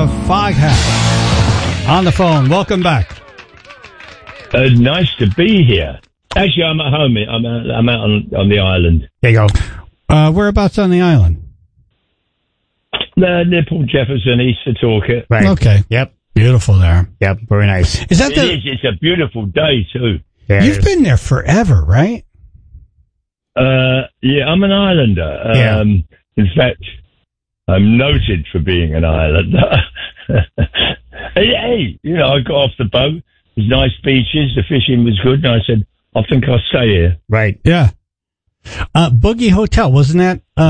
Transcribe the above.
Foghat on the phone. Welcome back. Nice to be here. Actually, I'm at home. I'm out on the island. There you go. Whereabouts on the island? Near Port Jefferson, east of Torquay. Right. Okay. Yep. Beautiful there. Yep. Very nice. Is that It's a beautiful day too. Yeah, You've been there forever, right? Yeah, I'm an islander. Yeah. In fact, I'm noted for being an islander. Hey, I got off the boat. There's nice beaches. The fishing was good, and I said, I think I'll stay here. Right. Yeah. Boogie Hotel, wasn't that